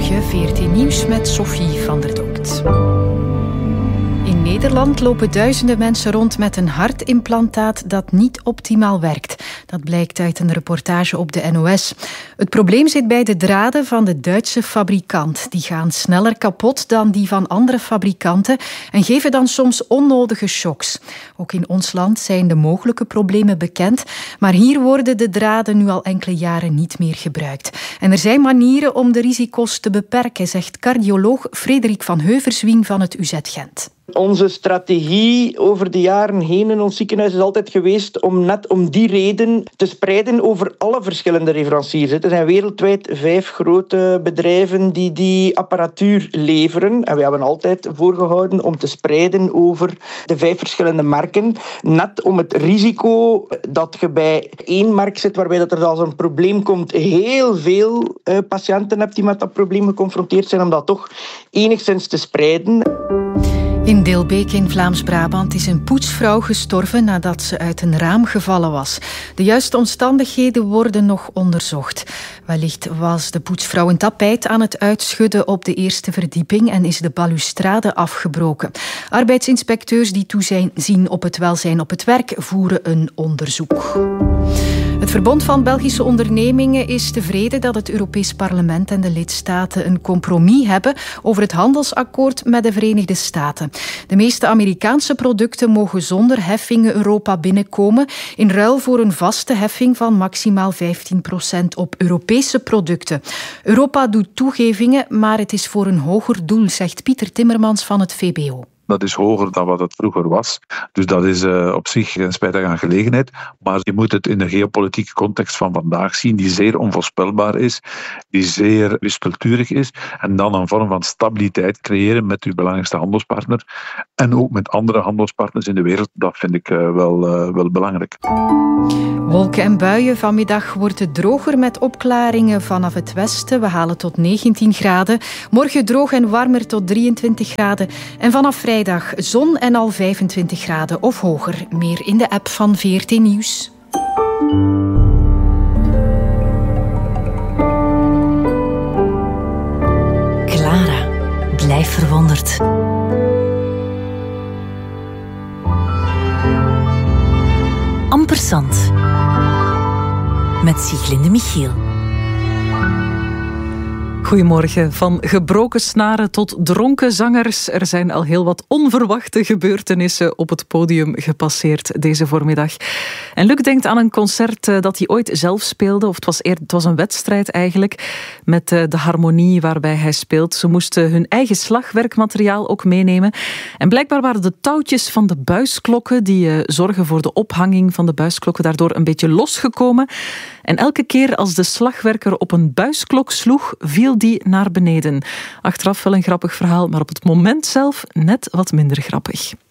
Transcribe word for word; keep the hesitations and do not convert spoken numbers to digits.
Goedemorgen, V R T Nieuws met Sophie van der Dokt. In Nederland lopen duizenden mensen rond met een hartimplantaat dat niet optimaal werkt. Dat blijkt uit een reportage op de N O S. Het probleem zit bij de draden van de Duitse fabrikant. Die gaan sneller kapot dan die van andere fabrikanten en geven dan soms onnodige shocks. Ook in ons land zijn de mogelijke problemen bekend, maar hier worden de draden nu al enkele jaren niet meer gebruikt. En er zijn manieren om de risico's te beperken, zegt cardioloog Frederik van Heuverswien van het U Z Gent. Onze strategie over de jaren heen in ons ziekenhuis is altijd geweest om net om die reden te spreiden over alle verschillende leveranciers. Er zijn wereldwijd vijf grote bedrijven die die apparatuur leveren. En we hebben altijd voorgehouden om te spreiden over de vijf verschillende merken. Net om het risico dat je bij één merk zit waarbij dat er als een probleem komt heel veel uh, patiënten hebt die met dat probleem geconfronteerd zijn, om dat toch enigszins te spreiden. In Dilbeek in Vlaams-Brabant is een poetsvrouw gestorven nadat ze uit een raam gevallen was. De juiste omstandigheden worden nog onderzocht. Wellicht was de poetsvrouw een tapijt aan het uitschudden op de eerste verdieping en is de balustrade afgebroken. Arbeidsinspecteurs die toezien op het welzijn op het werk voeren een onderzoek. Het Verbond van Belgische Ondernemingen is tevreden dat het Europees Parlement en de lidstaten een compromis hebben over het handelsakkoord met de Verenigde Staten. De meeste Amerikaanse producten mogen zonder heffingen Europa binnenkomen, in ruil voor een vaste heffing van maximaal vijftien procent op Europese producten. Europa doet toegevingen, maar het is voor een hoger doel, zegt Pieter Timmermans van het V B O. Dat is hoger dan wat het vroeger was. Dus dat is uh, op zich een spijtige aangelegenheid. Maar je moet het in de geopolitieke context van vandaag zien, die zeer onvoorspelbaar is, die zeer wispelturig is. En dan een vorm van stabiliteit creëren met uw belangrijkste handelspartner. En ook met andere handelspartners in de wereld. Dat vind ik uh, wel, uh, wel belangrijk. Wolken en buien. Vanmiddag wordt het droger met opklaringen vanaf het westen. We halen tot negentien graden. Morgen droog en warmer tot drieëntwintig graden. En vanaf vrijdag zon en al vijfentwintig graden of hoger. Meer in de app van V R T Nieuws. Clara, blijf verwonderd. Ampersand. Met Sieglinde Michiel. Goedemorgen. Van gebroken snaren tot dronken zangers. Er zijn al heel wat onverwachte gebeurtenissen op het podium gepasseerd deze voormiddag. En Luc denkt aan een concert dat hij ooit zelf speelde. Of het was, eer, het was een wedstrijd eigenlijk. Met de harmonie waarbij hij speelt. Ze moesten hun eigen slagwerkmateriaal ook meenemen. En blijkbaar waren de touwtjes van de buisklokken, die zorgen voor de ophanging van de buisklokken, daardoor een beetje losgekomen. En elke keer als de slagwerker op een buisklok sloeg, viel die naar beneden. Achteraf wel een grappig verhaal, maar op het moment zelf net wat minder grappig.